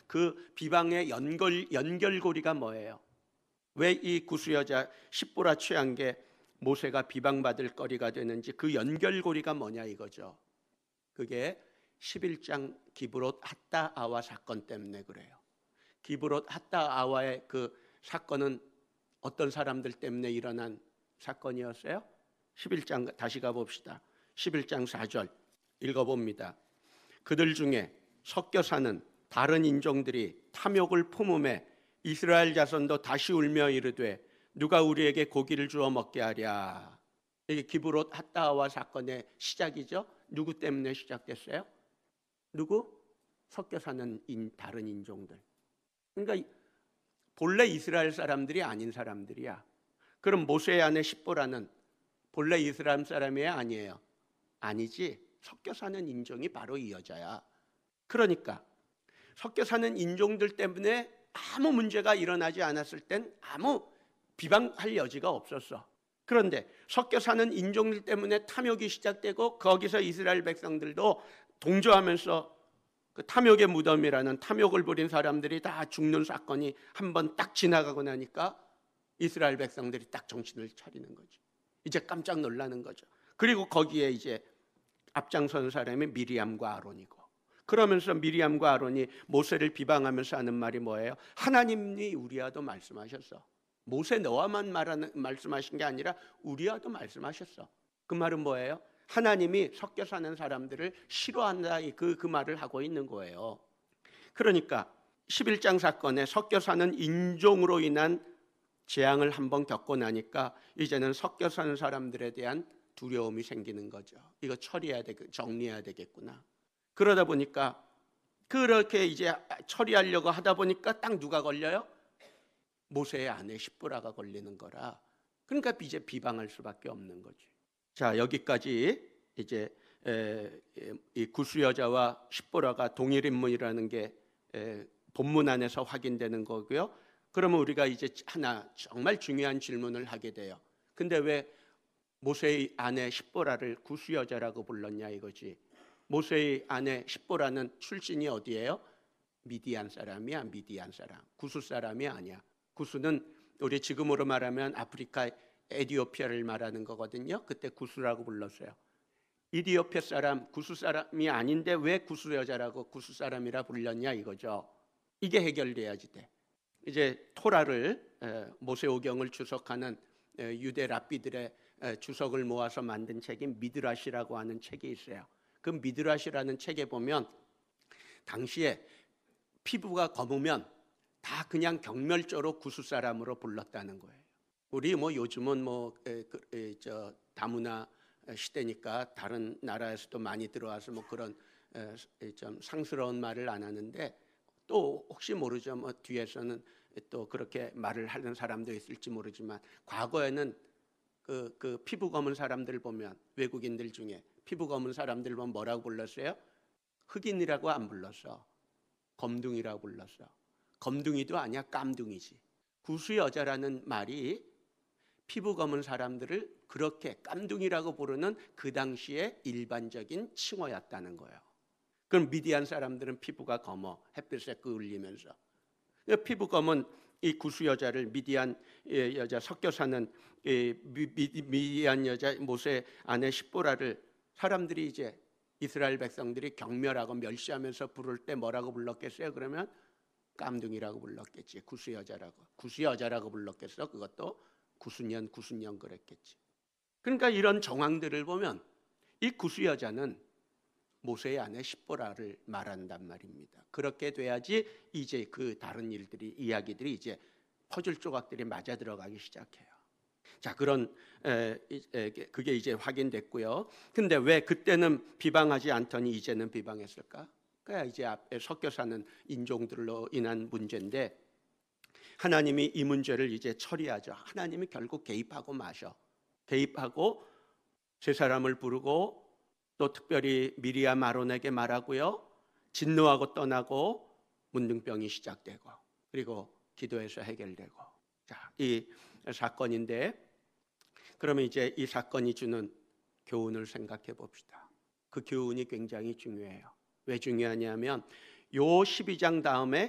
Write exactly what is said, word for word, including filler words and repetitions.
그 비방의 연결, 연결고리가 뭐예요? 왜 이 구수 여자 십보라 취한 게 모세가 비방받을 거리가 되는지 그 연결고리가 뭐냐 이거죠. 그게 십일 장 기브롯 핫다 아와 사건 때문에 그래요. 기브롯 핫다 아와의 그 사건은 어떤 사람들 때문에 일어난 사건이었어요? 십일 장 다시 가봅시다. 십일 장 사 절 읽어봅니다. 그들 중에 섞여 사는 다른 인종들이 탐욕을 품음에 이스라엘 자손도 다시 울며 이르되 누가 우리에게 고기를 주어 먹게 하랴. 이게 기브롯 핫다와 사건의 시작이죠. 누구 때문에 시작됐어요? 누구? 섞여 사는 인, 다른 인종들. 그러니까 본래 이스라엘 사람들이 아닌 사람들이야. 그럼 모세의 아내 십보라는 본래 이스라엘 사람이에요? 아니에요? 아니지. 섞여 사는 인종이 바로 이 여자야. 그러니까 섞여 사는 인종들 때문에 아무 문제가 일어나지 않았을 땐 아무 비방할 여지가 없었어. 그런데 섞여 사는 인종들 때문에 탐욕이 시작되고 거기서 이스라엘 백성들도 동조하면서 그 탐욕의 무덤이라는 탐욕을 부린 사람들이 다 죽는 사건이 한번 딱 지나가고 나니까 이스라엘 백성들이 딱 정신을 차리는 거죠. 이제 깜짝 놀라는 거죠. 그리고 거기에 이제 앞장선 사람이 미리암과 아론이고, 그러면서 미리암과 아론이 모세를 비방하면서 하는 말이 뭐예요? 하나님이 우리와도 말씀하셨어. 모세 너와만 말하는, 말씀하신 게 아니라 우리와도 말씀하셨어. 그 말은 뭐예요? 하나님이 섞여 사는 사람들을 싫어한다, 그, 그 말을 하고 있는 거예요. 그러니까 십일 장 사건에 섞여 사는 인종으로 인한 재앙을 한번 겪고 나니까 이제는 섞여 사는 사람들에 대한 두려움이 생기는 거죠. 이거 처리해야 되, 정리해야 되겠구나. 그러다 보니까 그렇게 이제 처리하려고 하다 보니까 딱 누가 걸려요? 모세의 아내 십보라가 걸리는 거라. 그러니까 이제 비방할 수밖에 없는 거지. 자, 여기까지 이제 에, 이 구수 여자와 십보라가 동일 인물이라는 게 에, 본문 안에서 확인되는 거고요. 그러면 우리가 이제 하나 정말 중요한 질문을 하게 돼요. 근데 왜 모세의 아내 십보라를 구수 여자라고 불렀냐 이거지. 모세의 아내 십보라는 출신이 어디예요? 미디안 사람이야. 미디안 사람. 구수 사람이 아니야. 구수는 우리 지금으로 말하면 아프리카 에티오피아를 말하는 거거든요. 그때 구수라고 불렀어요. 이디오피아 사람, 구수 사람이 아닌데 왜 구수 여자라고 구수 사람이라 불렸냐 이거죠. 이게 해결돼야지 돼. 이제 토라를, 모세오경을 주석하는 유대 랍비들의 주석을 모아서 만든 책이 미드라시라고 하는 책이 있어요. 그 미드라시라는 책에 보면 당시에 피부가 검으면 다 그냥 경멸조로 구수 사람으로 불렀다는 거예요. 우리 뭐 요즘은 뭐 저 다문화 시대니까 다른 나라에서도 많이 들어와서 뭐 그런 좀 상스러운 말을 안 하는데, 또 혹시 모르죠. 뭐 뒤에서는 또 그렇게 말을 하는 사람도 있을지 모르지만 과거에는 그, 그 피부 검은 사람들 보면, 외국인들 중에 피부 검은 사람들 보면 뭐라고 불렀어요? 흑인이라고 안 불렀어. 검둥이라고 불렀어. 검둥이도 아니야, 깜둥이지. 구수 여자라는 말이 피부 검은 사람들을 그렇게 깜둥이라고 부르는 그 당시의 일반적인 칭호였다는 거예요. 그럼 미디안 사람들은 피부가 검어, 햇빛에 그을리면서. 피부 검은 이 구수 여자를, 미디안 여자, 섞여 사는 미디안 여자 모세 아내 십보라를 사람들이 이제 이스라엘 백성들이 경멸하고 멸시하면서 부를 때 뭐라고 불렀겠어요? 그러면 깜둥이라고 불렀겠지. 구수 여자라고. 구수 여자라고 불렀겠어? 그것도 구수년 구수년 그랬겠지. 그러니까 이런 정황들을 보면 이 구수 여자는 모세의 아내 십보라를 말한단 말입니다. 그렇게 돼야지 이제 그 다른 일들이, 이야기들이 이제 퍼즐 조각들이 맞아 들어가기 시작해요. 자, 그런 에, 에, 그게 이제 확인됐고요. 근데 왜 그때는 비방하지 않더니 이제는 비방했을까? 그야 이제 앞에 섞여 사는 인종들로 인한 문제인데, 하나님이 이 문제를 이제 처리하죠. 하나님이 결국 개입하고 마셔. 개입하고 세 사람을 부르고 또 특별히 미리암 아론에게 말하고요. 진노하고 떠나고 문둥병이 시작되고 그리고 기도해서 해결되고. 자, 이 사건인데, 그러면 이제 이 사건이 주는 교훈을 생각해 봅시다. 그 교훈이 굉장히 중요해요. 왜 중요하냐면 요 십이 장 다음에